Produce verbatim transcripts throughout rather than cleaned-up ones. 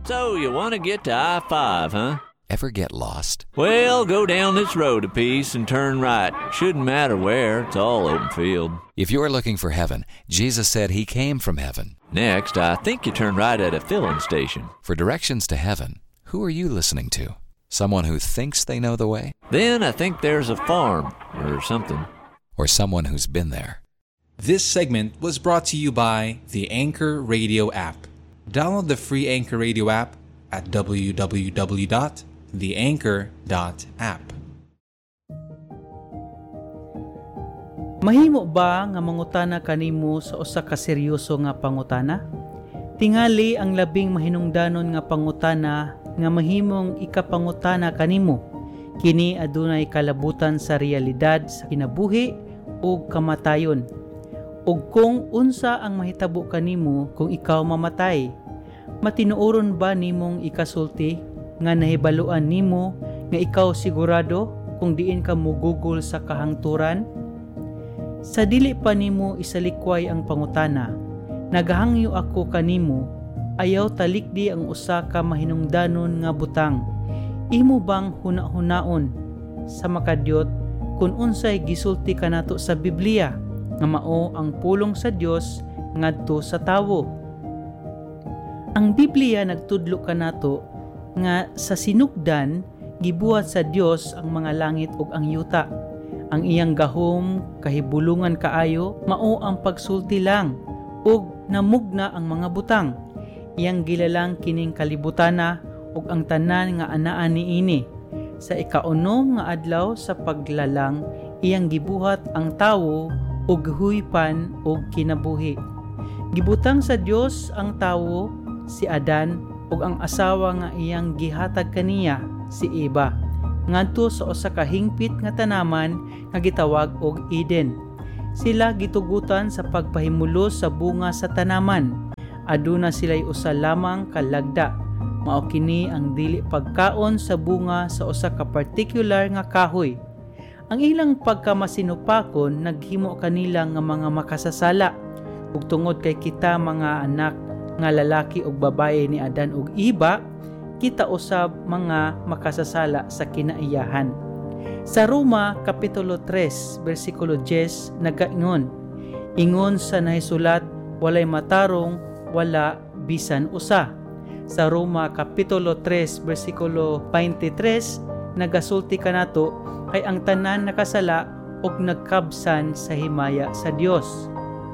So, you want to get to I five, huh? Ever get lost? Well, go down this road a piece and turn right. Shouldn't matter where, it's all open field. If you're looking for heaven, Jesus said he came from heaven. Next, I think you turn right at a filling station. For directions to heaven, who are you listening to? Someone who thinks they know the way? Then I think there's a farm or something. Or someone who's been there. This segment was brought to you by the Anchor Radio app. Download the free Anchor Radio app at w w w dot the anchor dot app. Mahimo ba nga mangutana kanimo sa usa ka seryoso nga pangutana? Tingali ang labing mahinungdanon nga pangutana nga mahimong ikapangutana kanimo. Kini adunay kalabutan sa realidad sa kinabuhi ug kamatayon. Ug kung unsa ang mahitabo kanimo kung ikaw mamatay, matinuoron ba nimong ikasulti nga nahibaluan nimo nga ikaw sigurado kung diin ka mugugol sa kahangturan? Sa dili pa nimo isalikway ang pangutana, nagahangyo ako kanimo, ayaw talikdi ang usa ka mahinungdanon nga butang. Imo bang huna-hunaon sa makadyot kung unsay gisulti kanato sa Biblia nga mao ang pulong sa Dios ngadto sa tawo? Ang Biblia nagtudlo kanato nga sa sinugdan gibuhat sa Dios ang mga langit ug ang yuta. Ang iyang gahom kahibulungan kaayo mao ang pagsulti lang ug namugna ang mga butang. Iyang gilalang kining kalibutana ug ang tanan nga anaan niini. Sa ikaunom nga adlaw sa paglalang iyang gibuhat ang tawo ug huypan ug kinabuhi. Gibutang sa Dios ang tawo si Adan ug ang asawa nga iyang gihatag kaniya si Eva ngadto sa usa ka hingpit nga tanaman nga gitawag og Eden. Sila gitugutan sa pagpahimulos sa bunga sa tanaman. Aduna sila'y usa lamang kalagda. Mao kini ang dili pagkaon sa bunga sa usa ka particular nga kahoy. Ang ilang pagkamasinupakon naghimo kanila nga mga makasasala. Ug tungod kay kita mga anak nga lalaki ug babaye ni Adan ug Eva, kita usab mga makasasala sa kinaiyahan. Sa Roma kapitulo tres bersikulo diyes nagaingon, ingon sa nahisulat, walay matarong, wala bisan usa. Sa Roma kapitulo tres bersikulo twenty-three nagasulti kanato kay ang tanan nakasala ug nagkabsan sa himaya sa Dios.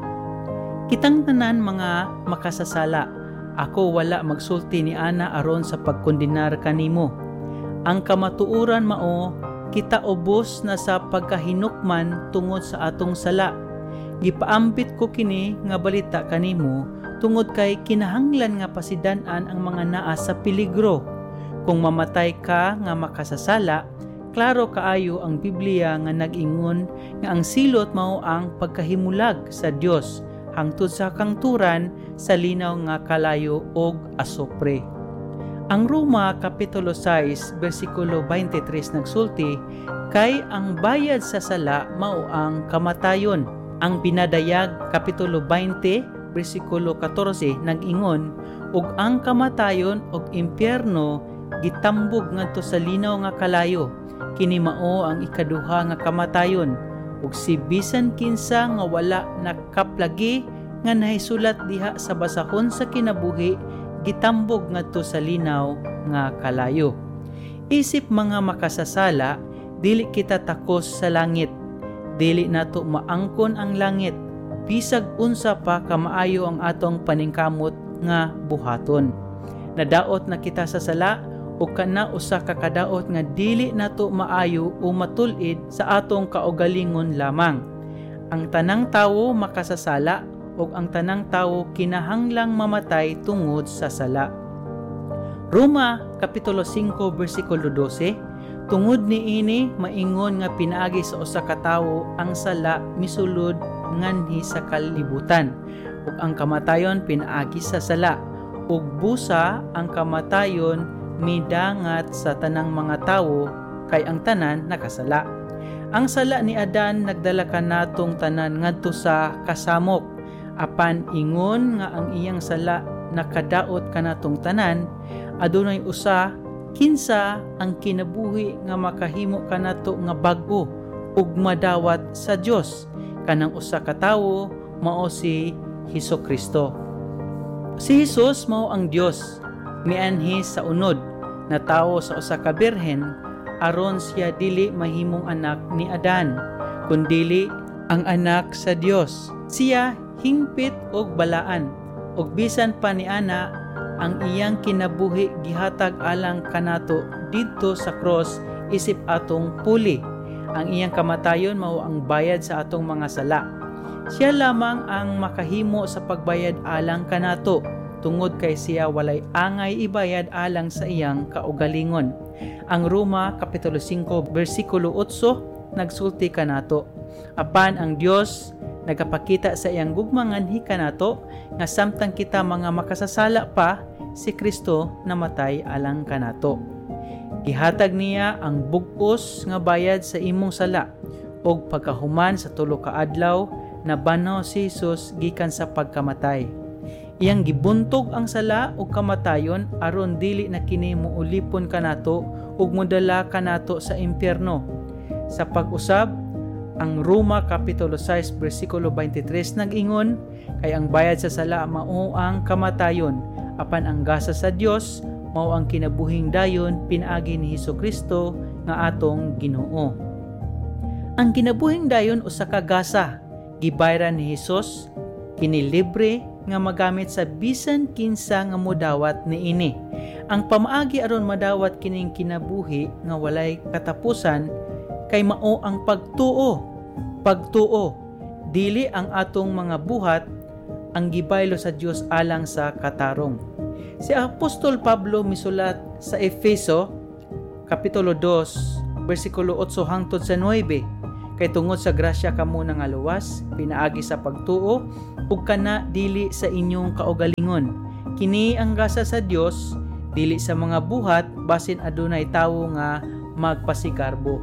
Kitang tanan mga makasasala. Ako wala magsulti ni ana aron sa pagkondenar kanimo. Ang kamatuoran mao, kita ubos na sa pagkahinukman tungod sa atong sala. Gipaambit ko kini nga balita kanimo tungod kay kinahanglan nga pasidan-an ang mga naa sa peligro. Kung mamatay ka nga makasasala, klaro kaayo ang Biblia nga nag-ingon nga ang silot mao ang pagkahimulag sa Dios hangtod sa kangturan sa linaw nga kalayo og asopre. Ang Roma kapitulo six bersikulo twenty-three nagsulti, kay ang bayad sa sala mao ang kamatayon. Ang Pinadayag kapitulo twenty bersikulo fourteen nag-ingon, ug ang kamatayon ug impyerno gitambog ngadto sa linaw nga kalayo. Kini mao ang ikaduha nga kamatayon. Ug si bisan kinsa nga wala nakaplagi nga nahisulat diha sa basahon sa kinabuhi gitambog ngadto sa linaw nga kalayo. Isip mga makasasala, dili kita takos sa langit. Dili nato maangkon ang langit. Bisag unsa pa kamaayo ang atong paningkamot nga buhaton. Nadaot na kita sa sala o kana usa ka kadaot nga dili nato maayo o matul-id sa atong kaugalingon lamang. Ang tanang tawo makasasala ug ang tanang tawo kinahanglang mamatay tungod sa sala. Roma kapitulo five bersikulo twelve, tungod niini maingon nga pinaagi sa usa ka tawo ang sala misulod nganhi sa kalibutan, ug ang kamatayon pinaagi sa sala, ug busa ang kamatayon midangat sa tanang mga tawo kay ang tanan nakasala. Ang sala ni Adan nagdala kanatong tanan ngadto sa kasamok, apan ingon nga ang iyang sala nakadaot kanatong tanan, adunay usa kinsa ang kinabuhi nga makahimo kanato nga bag-o ug madawat sa Dios. Kanang usa ka tawo mao si Hesukristo. Si Jesus mao ang Dios, mianhi sa unod na tawo sa usa ka birhen, aron siya dili mahimong anak ni Adan, kundili ang anak sa Dios. Siya hingpit og balaan, og bisan pa ni ana ang iyang kinabuhi gihatag alang kanato didto sa cross isip atong puli. Ang iyang kamatayon mao ang bayad sa atong mga sala. Siya lamang ang makahimo sa pagbayad alang kanato, tungod kay siya walay angay ibayad alang sa iyang kaugalingon. Ang Roma Kapitulo five versikulo eight nagsulti kanato, apan ang Dios nagapakita sa iyang gugmangan hikanato nga samtang kita mga makasasala pa, si Kristo namatay alang kanato. Gihatag niya ang bug-os nga bayad sa imong sala, og pagkahuman sa tulo ka adlaw nabanaw si Jesus gikan sa pagkamatay. Iyang gibuntog ang sala o kamatayon aron dili na kini muulipon kanato ug modala kanato sa impyerno. Sa pag-usab, ang Roma Kapitulo six versikulo twenty-three nag-ingon, kay ang bayad sa sala mao ang kamatayon, apan ang gasa sa Dios mao ang kinabuhing dayon pinaagi ni Hesukristo nga atong Ginoo. Ang kinabuhing dayon usa ka gasa gibayran ni Hesus, kini libre nga magamit sa bisan kinsa nga modawat niini. Ang pamaagi aron madawat kining kinabuhi nga walay katapusan kay mao ang pagtuo. Pagtuo, dili ang atong mga buhat ang gibaylo sa Dios alang sa katarong. Si Apostol Pablo misulat sa Efeso Kapitulo two versikulo eight hangtod sa nine, kay tungod sa grasya kamo nga luwas pinaagi sa pagtuo ug kana dili sa inyong kaugalingon. Kini ang gasa sa Dios, dili sa mga buhat basin adunay tawo nga magpasigarbo.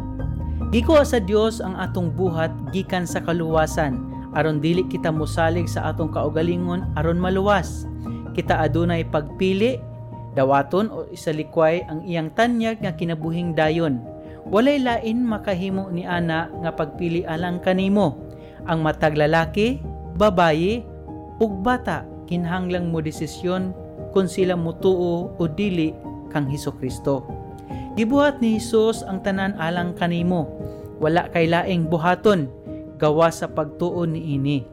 Gikuha sa Dios ang atong buhat gikan sa kaluwasan aron dili kita mosalig sa atong kaugalingon aron maluwas. Kita adunay pagpili, dawaton o isalikway ang iyang tanyag nga kinabuhing dayon. Walay lain makahimo ni ana nga pagpili alang kanimo. Ang matag lalaki, babayi, ug bata kinahanglang mo desisyon kung sila mutuo o dili kang Hesukristo. Gibuhat ni Hesus ang tanan alang kanimo. Wala kay laing buhaton gawas sa pagtuo niini.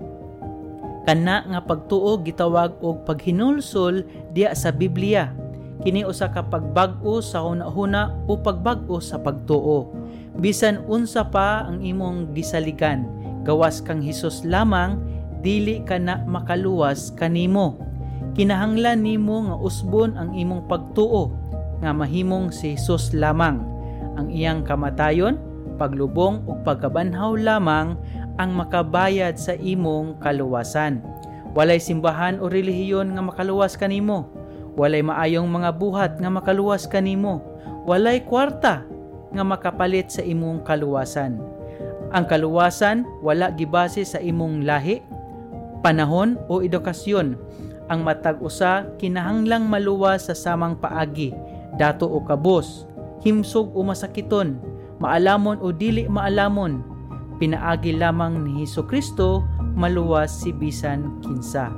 Kana nga pagtuo gitawag og paghinulsol diya sa Biblia. Kini usa ka pagbag-o sa hunahuna o pagbag-o sa pagtuo. Bisan unsa pa ang imong gisaligan, gawas kang Hesus lamang, dili ka na makaluwas kanimo. Kinahanglan nimo nga usbon ang imong pagtuo nga mahimong si Hesus lamang. Ang iyang kamatayon, paglubong ug pagkabanhaw lamang ang makabayad sa imong kaluwasan. Walay simbahan o relihiyon nga makaluwas kanimo. Walay maayong mga buhat nga makaluwas kanimo. Walay kwarta nga makapalit sa imong kaluwasan. Ang kaluwasan wala gibase sa imong lahi, panahon o edukasyon. Ang matag usa kinahanglang maluwas sa samang paagi, dato o kabos, himsog o masakiton, maalamon o dili maalamon. Pinaagi lamang ni Hesukristo maluwas si bisan kinsa.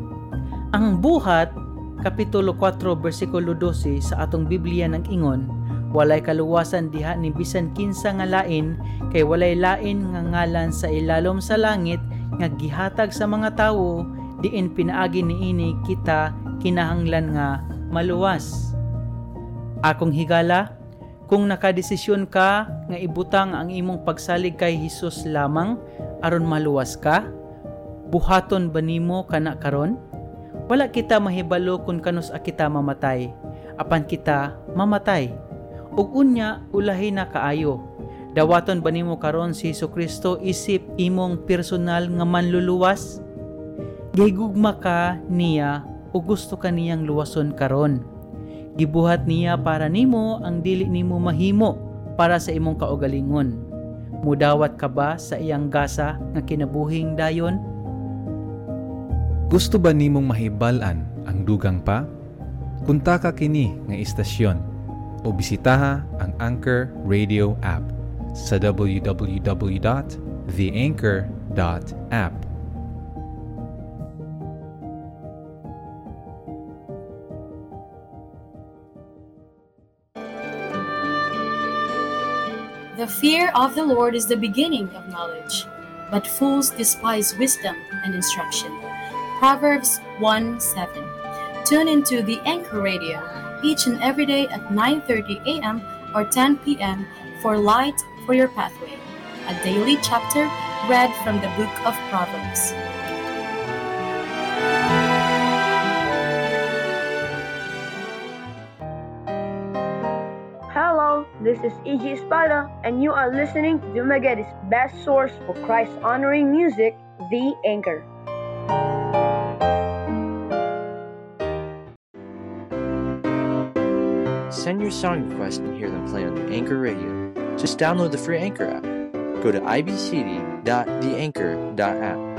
Ang buhat, Kapitulo four versikulo twelve sa atong Biblia nang ingon, walay kaluwasan diha ni bisan kinsa nga lain, kay walay lain nga ngalan sa ilalom sa langit nga gihatag sa mga tawo, diin pinaagi niini kita kinahanglan nga maluwas. Akong higala, kung nakadesisyon ka nga ibutang ang imong pagsalig kay Hesus lamang aron maluwas ka, buhaton ba nimo kana karon? Wala kita mahibalo kung kanus a kita mamatay, apan kita mamatay. Ug unya ulahi na kaayo. Dawaton ba nimo karon si Hesukristo isip imong personal nga manluluwas? Gihigugma ka niya o gusto ka niyang luwason karon. Gibuhat niya para nimo ang dili nimo mahimo para sa imong kaugalingon. Mudawat ka ba sa iyang gasa nga kinabuhing dayon? Gusto ba nimong mahibal-an dugang pa? Kunta ka kini nga istasyon o bisitaha ang Anchor Radio app sa w w w dot the anchor dot app. The fear of the Lord is the beginning of knowledge, but fools despise wisdom and instruction. Proverbs one seven. Tune into the Anchor Radio each and every day at nine thirty a.m. or ten p.m. for Light for Your Pathway, a daily chapter read from the book of Proverbs. Hello, this is E G Espada, and you are listening to Dumaguete's best source for Christ-honoring music, The Anchor. Send your song requests and hear them play on the Anchor Radio. Just download the free Anchor app. Go to i b c d dot the anchor dot app.